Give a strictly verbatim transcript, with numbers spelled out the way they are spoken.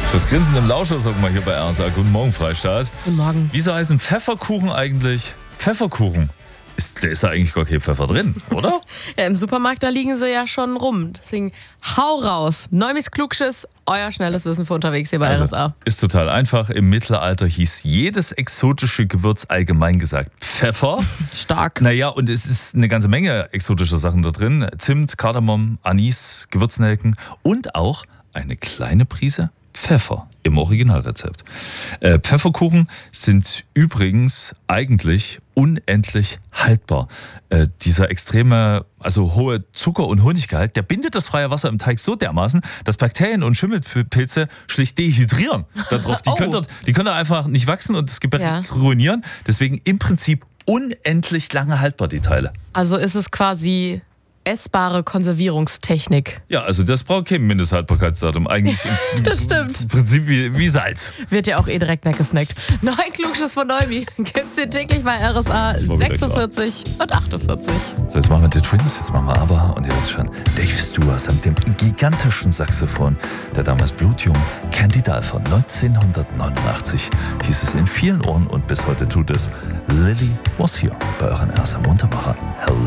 Das Grinsen im Lauscher, sag mal hier bei R S A. Guten Morgen, Freistaat. Guten Morgen. Wieso heißen Pfefferkuchen eigentlich Pfefferkuchen? Ist, da ist da eigentlich gar kein Pfeffer drin, oder? Ja, im Supermarkt, da liegen sie ja schon rum. Deswegen hau raus. Neumis Klugschiss, euer schnelles Wissen für unterwegs hier bei Also, R S A. ist total einfach. Im Mittelalter hieß jedes exotische Gewürz allgemein gesagt Pfeffer. Stark. Naja, und es ist eine ganze Menge exotischer Sachen da drin. Zimt, Kardamom, Anis, Gewürznelken und auch eine kleine Prise Pfeffer im Originalrezept. Äh, Pfefferkuchen sind übrigens eigentlich unendlich haltbar. Äh, dieser extreme, also hohe Zucker- und Honiggehalt, der bindet das freie Wasser im Teig so dermaßen, dass Bakterien und Schimmelpilze schlicht dehydrieren darauf. Die, Oh. können dort, die können da einfach nicht wachsen und das Gebäck Ja. ruinieren. Deswegen im Prinzip unendlich lange haltbar, die Teile. Also ist es quasi essbare Konservierungstechnik. Ja, also das braucht kein Mindesthaltbarkeitsdatum. Eigentlich im, Das stimmt. im Prinzip wie, wie Salz. Wird ja auch eh direkt weggesnackt. Neun Klugschiss von Neumi gibt's hier täglich bei R S A war wieder sechsundvierzig und achtundvierzig. So, jetzt machen wir die Twins, jetzt machen wir aber, und ihr wisst schon, Dave Stewart samt dem gigantischen Saxophon, der damals blutjung Candy Dulfer neunzehnhundertneunundachtzig hieß es in vielen Ohren und bis heute tut es. Lily was here bei euren R S A Muntermacher. Hello.